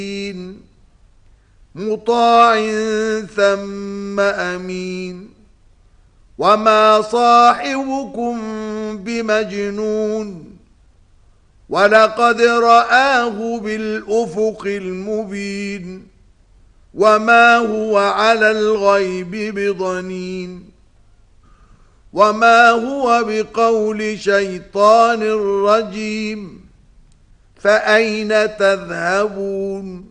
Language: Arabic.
مطاع ثم أمين وما صاحبكم بمجنون ولقد رآه بالأفق المبين وما هو على الغيب بضنين وما هو بقول شيطان رجيم فأين تذهبون